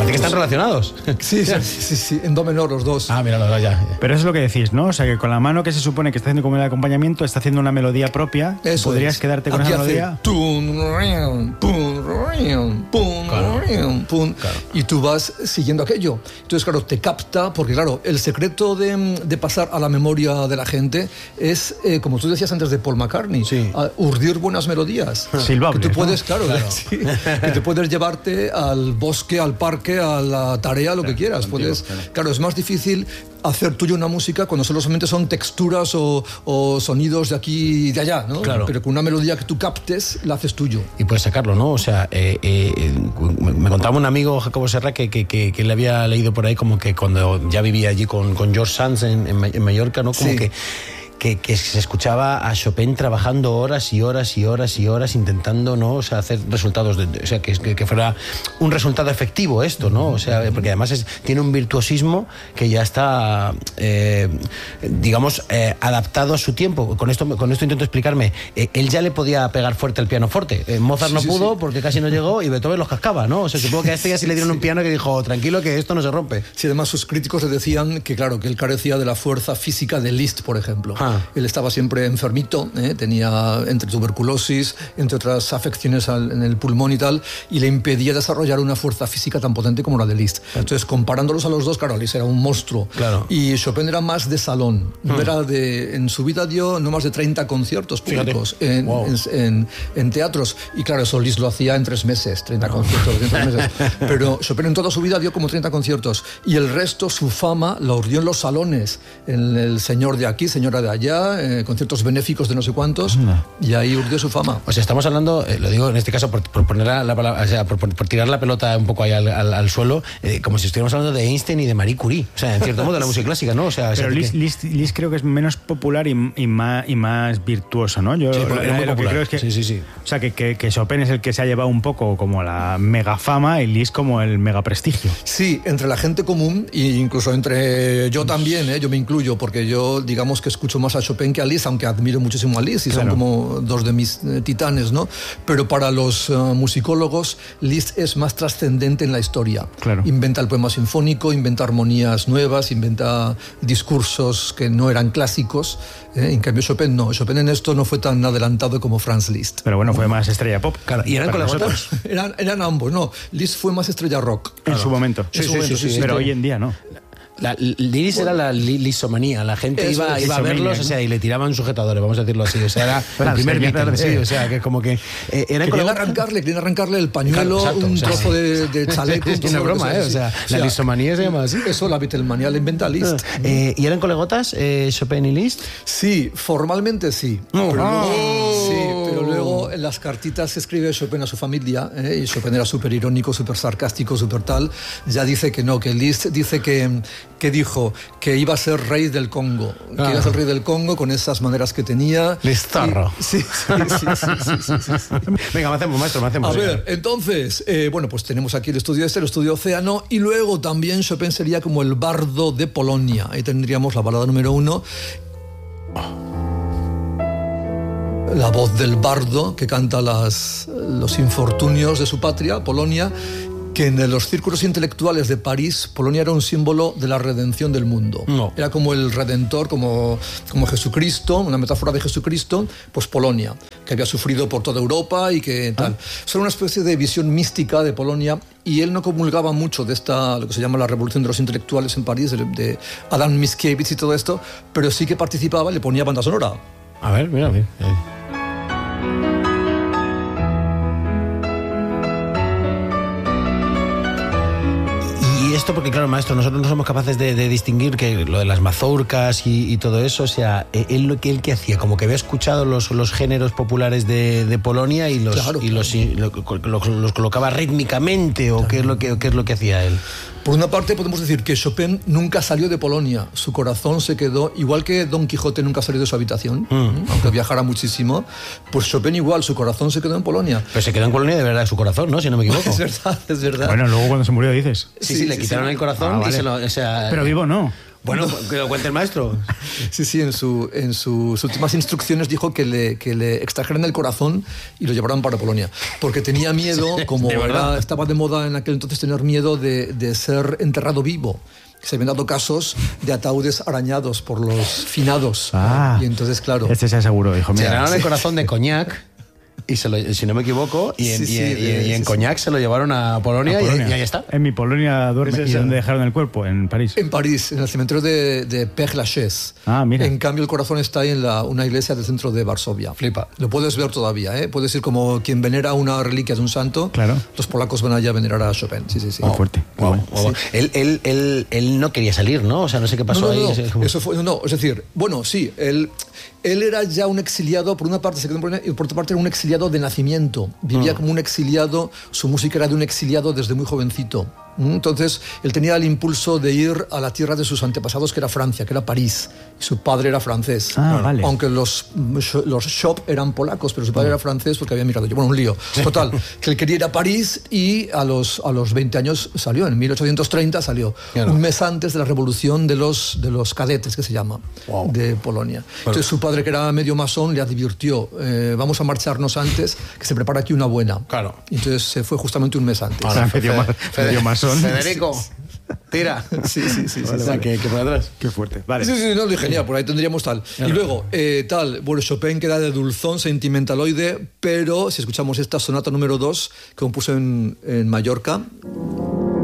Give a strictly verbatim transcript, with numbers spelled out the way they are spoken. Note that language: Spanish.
que están relacionados. Sí, sí, sí, sí, en do menor los dos. Ah, mira, ya, ya. Pero eso es lo que decís, ¿no? O sea, que con la mano que se supone que está haciendo como el acompañamiento, está haciendo una melodía propia. Eso ¿Podrías es. quedarte con Aquí esa hace melodía? Pum, pum, pum, Claro. pum, Claro. y tú vas siguiendo aquello. Entonces, claro, te capta, porque claro, el secreto de, de pasar a la memoria de la gente es, eh, como tú decías antes de Paul McCartney, Sí. a urdir buenas melodías. Silbables, Que tú ¿no? puedes, claro, Claro. sí, que te puedes llevarte al bosque, al parque, a la tarea, lo que quieras. contigo, Puedes, claro. claro, es más difícil hacer tuyo una música cuando solamente son texturas o, o sonidos de aquí y de allá, ¿no? Claro. Pero con una melodía que tú captes, la haces tuyo. Y puedes sacarlo, ¿no? O sea, eh, eh, me contaba un amigo, Jacobo Serra, que, que, que, que le había leído por ahí como que cuando ya vivía allí con, con George Sands en, en, en Mallorca, ¿no? Como Sí. que... Que, que se escuchaba a Chopin trabajando horas y horas y horas y horas intentando, ¿no? O sea, hacer resultados, de, o sea, que, que, que fuera un resultado efectivo esto, ¿no? O sea, porque además es, tiene un virtuosismo que ya está, eh, digamos, eh, adaptado a su tiempo. Con esto, con esto intento explicarme. Eh, él ya le podía pegar fuerte al pianoforte. Eh, Mozart Sí, no sí, pudo sí. porque casi no llegó y Beethoven los cascaba, ¿no? O sea, supongo que a este ya sí le dieron un piano que dijo, tranquilo que esto no se rompe. Sí, además sus críticos le decían que, claro, que él carecía de la fuerza física de Liszt, por ejemplo. Ah. Él estaba siempre enfermito, ¿eh? Tenía entre tuberculosis, entre otras afecciones al, en el pulmón y tal, y le impedía desarrollar una fuerza física tan potente como la de Liszt. Entonces, comparándolos a los dos, claro, Liszt era un monstruo. Claro. Y Chopin era más de salón. No Hmm. era de, en su vida dio no más de treinta conciertos públicos en, Wow. en, en, en teatros. Y claro, eso Liszt lo hacía en tres meses, treinta conciertos en tres meses. Pero Chopin en toda su vida dio como treinta conciertos. Y el resto, su fama, la urdió en los salones. En el señor de aquí, señora de allá, eh, conciertos benéficos de no sé cuántos. Anda. Y ahí urdió su fama. O sea, estamos hablando, eh, lo digo en este caso por, por poner la, la palabra, o sea, por, por, por tirar la pelota un poco ahí al, al, al suelo, eh, como si estuviéramos hablando de Einstein y de Marie Curie. O sea, en cierto modo, de la música clásica, ¿no? O sea, Pero o sea, Liszt, que- Liszt, Liszt creo que es menos popular y, y, más, y más virtuoso, ¿no? Yo Sí, porque era muy lo que popular. creo es que, Sí, sí, sí. O sea, que, que, que Chopin es el que se ha llevado un poco como la mega fama y Liszt como el mega prestigio. Sí, entre la gente común e incluso entre yo también, ¿eh? Yo me incluyo, porque yo digamos que escucho más a Chopin que a Liszt, aunque admiro muchísimo a Liszt y Claro. son como dos de mis eh, titanes, ¿no? Pero para los uh, musicólogos, Liszt es más trascendente en la historia. Claro. Inventa el poema sinfónico, inventa armonías nuevas, inventa discursos que no eran clásicos. ¿eh? En cambio, Chopin no. Chopin en esto no fue tan adelantado como Franz Liszt. Pero bueno, fue más estrella pop. Claro, ¿y eran para colegotas? nosotros. Eran, eran ambos, no. Liszt fue más estrella rock. En su momento. En su momento, sí, sí, Pero sí. hoy en día no. La Liris era la li- lisomanía, la gente Eso iba, es, iba a lisomania, verlos, ¿no? o sea, y le tiraban sujetadores, vamos a decirlo así, o sea, era Bueno, el primer sería Beatle, tarde. sí, o sea, que como que eh, eran Querían colegotas- arrancarle, querían arrancarle el pañuelo, Claro, exacto, un o sea, trozo de, de chaleco. Es todo una lo que broma, sea, ¿eh? O sí. sea, la lisomanía se llama así. Eso, la Beatlemanía la inventa Liszt. Eh, ¿Y eran colegotas, eh, Chopin y Liszt? Sí, formalmente sí. Oh. Pero luego, Oh. sí, pero luego en las cartitas que escribe Chopin a su familia, ¿eh? Y Chopin era súper irónico, súper sarcástico, súper tal, ya dice que no, que Liszt dice que, que dijo que iba a ser rey del Congo, que Ah. iba a ser rey del Congo con esas maneras que tenía. Listarro. Y- Sí, sí, sí, sí, sí, sí, sí, sí. Venga, me hacemos, maestro, me hacemos. A ver, entonces, eh, bueno, pues tenemos aquí el estudio este, el estudio Océano, y luego también Chopin sería como el bardo de Polonia. Ahí tendríamos la balada número uno. La voz del bardo que canta las, los infortunios de su patria, Polonia, que en los círculos intelectuales de París, Polonia era un símbolo de la redención del mundo. No. Era como el redentor, como, como Jesucristo, una metáfora de Jesucristo, pues Polonia, que había sufrido por toda Europa y que tal. Es una especie de visión mística de Polonia, y él no comulgaba mucho de esta, lo que se llama la revolución de los intelectuales en París, de, de Adam Mickiewicz y todo esto, pero sí que participaba y le ponía banda sonora. A ver, mira, mira. eh. Y esto porque, claro, maestro, nosotros no somos capaces de, de distinguir que lo de las mazurcas y, y todo eso, o sea, eh, él lo que él que hacía, como que había escuchado los, los géneros populares de, de Polonia y los Claro, y los, y lo- los, los colocaba rítmicamente, o qué es lo que qué es lo que hacía él. Por una parte podemos decir que Chopin nunca salió de Polonia, su corazón se quedó, igual que Don Quijote nunca salió de su habitación, Mm. aunque viajara muchísimo, pues Chopin igual, su corazón se quedó en Polonia. Pero se quedó en Polonia de verdad su corazón, ¿no? Si no me equivoco. Es verdad, es verdad. Bueno, luego cuando se murió dices. Sí, sí, Sí, le sí, quitaron sí. el corazón Ah, y vale. se lo, o sea, Pero vivo no. Bueno, que lo cuente el maestro. Sí, sí, en, su, en sus últimas instrucciones dijo que le, que le extrajeran el corazón y lo llevaran para Polonia. Porque tenía miedo, como ¿De verdad? era, estaba de moda en aquel entonces tener miedo de, de ser enterrado vivo. Se habían dado casos de ataúdes arañados por los finados. Ah, y entonces, claro. Este se aseguró, dijo, Se mira. llenaron el corazón de coñac. Y se lo, si no me equivoco, y en, Sí, sí, y, y- de- y en sí, Cognac se lo llevaron a Polonia, a Polonia. Y, y ahí está. En mi Polonia duerme. Es ¿Y eso. dónde dejaron el cuerpo? En París. En París, en el cementerio de, de Père Lachaise. Ah, mira. En cambio, el corazón está ahí en la, una iglesia del centro de Varsovia. Flipa. Lo puedes ver todavía, ¿eh? Puedes ir como quien venera una reliquia de un santo. Claro. Los polacos van allá a venerar a Chopin. Sí, sí, sí. Muy fuerte. Muy Wow, bueno. wow. Él, él, él, él no quería salir, ¿no? O sea, no sé qué pasó no, no, ahí. no, Es como- Eso fue, no, no, es decir, bueno, sí, él, él era ya un exiliado, por una parte se quedó en Polonia y por otra parte era un exiliado de nacimiento. Vivía como un exiliado, su música era de un exiliado desde muy jovencito. Entonces, él tenía el impulso de ir a la tierra de sus antepasados, que era Francia, que era París. Y su padre era francés. Ah, vale. Aunque los, los Chop eran polacos, pero su padre era francés porque había migrado. Bueno, un lío. Total, que él quería ir a París y a los, a los veinte años salió. En mil ochocientos treinta salió. Claro. Un mes antes de la revolución de los, de los cadetes, que se llama, Wow. de Polonia. Entonces, su padre, que era medio masón, le advirtió, eh, vamos a marcharnos antes, que se prepara aquí una buena. Claro. Y entonces se fue justamente un mes antes. Ahora, medio, ma- Fede- medio masón. Federico, tira. Sí, sí, sí. sí, Vale, sí. vale, que, que por atrás. Qué fuerte. Vale. Sí, sí, no, dije, genial, por ahí tendríamos tal. Y luego, eh, tal, bueno, Chopin queda de dulzón, sentimentaloide, pero si escuchamos esta sonata número dos, que compuso en, en Mallorca,